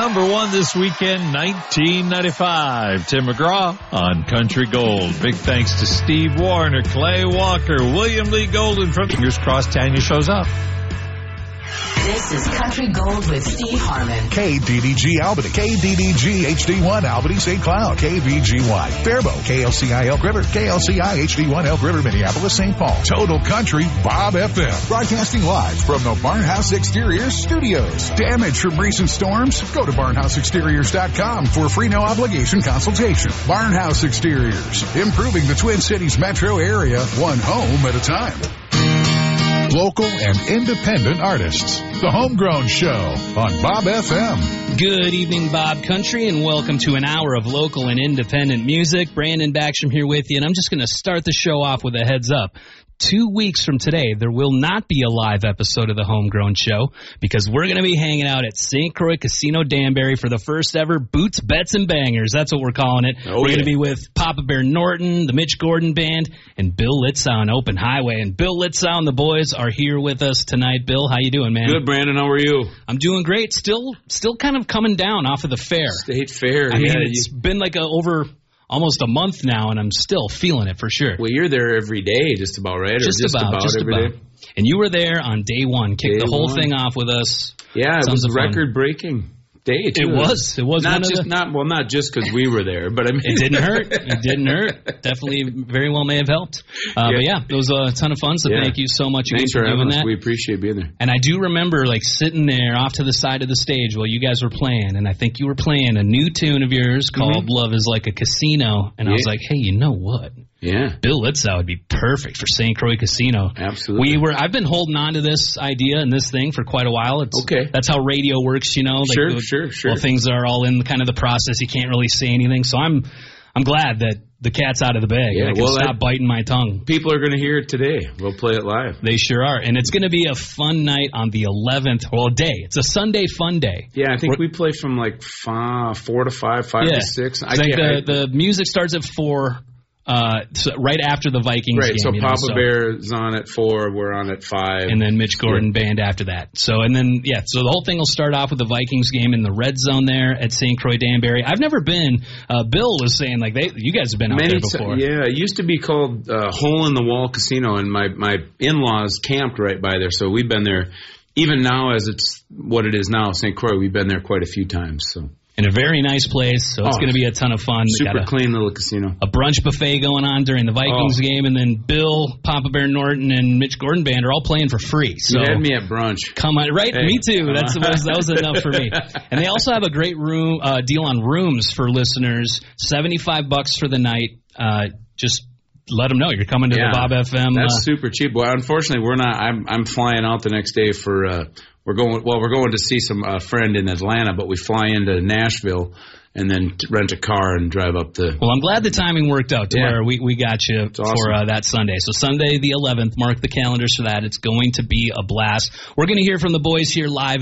number one this weekend, 1995. Tim McGraw on Country Gold. Big thanks to Steve Warner, Clay Walker, William Lee Golden from Fingers Crossed Tanya shows up. This is Country Gold with Steve Harmon. KDDG Albany, KDDG HD1 Albany St. Cloud, KVGY Faribault, KLCI Elk River, KLCI HD1 Elk River Minneapolis St. Paul. Total Country Bob FM. Broadcasting live from the Barnhouse Exteriors Studios. Damage from recent storms? Go to barnhouseexteriors.com for a free no obligation consultation. Barnhouse Exteriors, improving the Twin Cities metro area one home at a time. Local and independent artists. The Homegrown Show on Bob FM. Good evening, Bob Country, and welcome to an hour of local and independent music. Brandon Backstrom here with you, and I'm just going to start the show off with a heads up. 2 weeks from today, there will not be a live episode of the Homegrown Show because we're going to be hanging out at St. Croix Casino Danbury for the first ever Boots, Bets, and Bangers. That's what we're calling it. We're going to be with Papa Bear Norton, the Mitch Gordon Band, and Bill Litzow on Open Highway. And Bill Litzow and the boys are here with us tonight. Bill, how you doing, man? Good, Brandon. How are you? I'm doing great. Still kind of coming down off of the fair. State Fair. I mean, it's been like over almost a month now, and I'm still feeling it for sure. Well, you're there every day, just about, right? Just about every day. And you were there on day one, kicked the whole thing off with us. Yeah, it was a record-breaking day, too. It was. Not just because we were there, but I mean, it didn't hurt. It didn't hurt. Definitely, very well may have helped. But yeah, it was a ton of fun. So thank you so much again for doing that. We appreciate being there. And I do remember like sitting there off to the side of the stage while you guys were playing, and I think you were playing a new tune of yours called "Love Is Like a Casino," and I was like, hey, you know what? Yeah, Bill Litzow would be perfect for St. Croix Casino. Absolutely. I've been holding on to this idea and this thing for quite a while. That's how radio works, you know. Like sure. Well, things are all in kind of the process. You can't really say anything. So I'm glad that the cat's out of the bag. Yeah, I can stop biting my tongue. People are going to hear it today. We'll play it live. They sure are. And it's going to be a fun night on the 11th. Well, day. It's a Sunday fun day. Yeah, I think we play from like 4 to 5, 5 to 6. The music starts at 4. So right after the Vikings game. Right, so Papa Bear's on at 4, we're on at 5. And then Mitch Gordon Band after that. So the whole thing will start off with the Vikings game in the red zone there at St. Croix Danbury. I've never been. Bill was saying, like, you guys have been out there before. Yeah, it used to be called Hole in the Wall Casino, and my in-laws camped right by there, so we've been there. Even now, as it's what it is now, St. Croix, we've been there quite a few times, so. In a very nice place, so it's going to be a ton of fun. Super clean little casino. A brunch buffet going on during the Vikings game, and then Bill, Papa Bear Norton, and Mitch Gordon Band are all playing for free. So you had me at brunch. Come on, right? Hey, me too. That was enough for me. And they also have a great deal on rooms for listeners. $75 for the night. Just let them know you're coming to the Bob FM. That's super cheap. Well, unfortunately, we're not. I'm flying out the next day for. We're going to see some friend in Atlanta, but we fly into Nashville and then rent a car and drive up to. Well, I'm glad the timing worked out to where we got you for that Sunday. So Sunday the 11th, mark the calendars for that. It's going to be a blast. We're going to hear from the boys here live